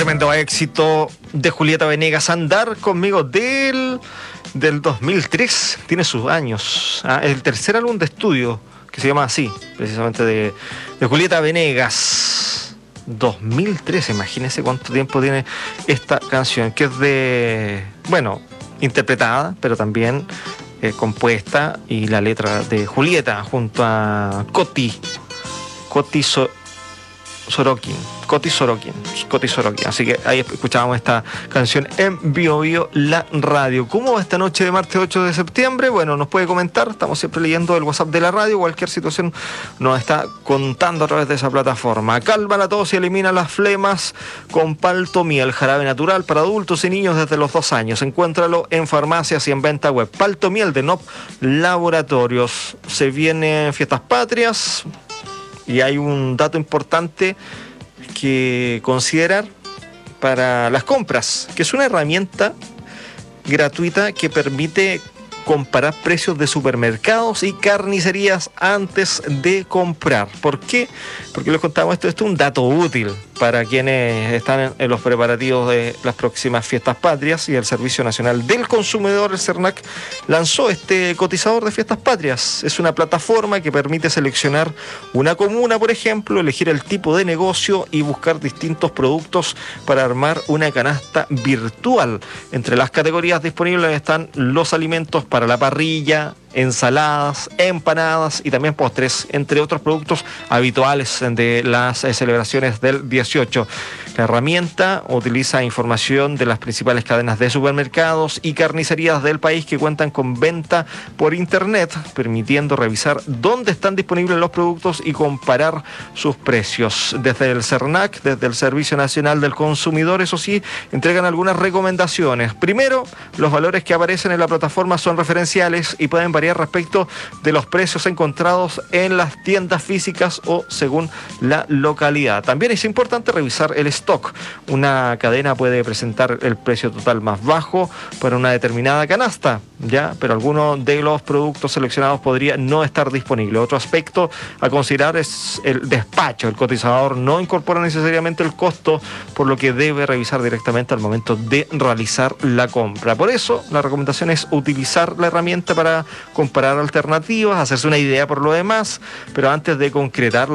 tremendo éxito de Julieta Venegas, Andar conmigo del 2003, tiene sus años. El tercer álbum de estudio, que se llama así, precisamente de Julieta Venegas. 2013, imagínense cuánto tiempo tiene esta canción, que es interpretada, pero también compuesta, y la letra de Julieta junto a Coti Sorokin. Así que ahí escuchábamos esta canción en Bio Bio, la radio. ¿Cómo va esta noche de martes 8 de septiembre? Bueno, nos puede comentar, estamos siempre leyendo el WhatsApp de la radio, cualquier situación nos está contando a través de esa plataforma. Calma la tos y elimina las flemas con Paltomiel, jarabe natural para adultos y niños desde los 2 años. Encuéntralo en farmacias y en venta web. Paltomiel de NOP Laboratorios. Se vienen fiestas patrias. Y hay un dato importante que considerar para las compras, que es una herramienta gratuita que permite comparar precios de supermercados y carnicerías antes de comprar. ¿Por qué? Porque les contamos esto es un dato útil para quienes están en los preparativos de las próximas fiestas patrias, y el Servicio Nacional del Consumidor, el CERNAC, lanzó este cotizador de fiestas patrias. Es una plataforma que permite seleccionar una comuna, por ejemplo, elegir el tipo de negocio y buscar distintos productos para armar una canasta virtual. Entre las categorías disponibles están los alimentos para la parrilla, ensaladas, empanadas y también postres, entre otros productos habituales de las celebraciones del 18. La herramienta utiliza información de las principales cadenas de supermercados y carnicerías del país que cuentan con venta por internet, permitiendo revisar dónde están disponibles los productos y comparar sus precios. Desde el CERNAC, desde el Servicio Nacional del Consumidor, eso sí, entregan algunas recomendaciones. Primero, los valores que aparecen en la plataforma son referenciales y pueden variar respecto de los precios encontrados en las tiendas físicas o según la localidad. También es importante revisar el stock. Una cadena puede presentar el precio total más bajo para una determinada canasta, ¿ya? Pero alguno de los productos seleccionados podría no estar disponible. Otro aspecto a considerar es el despacho. El cotizador no incorpora necesariamente el costo, por lo que debe revisar directamente al momento de realizar la compra. Por eso, la recomendación es utilizar la herramienta para comparar alternativas, hacerse una idea por lo demás, pero antes de concretar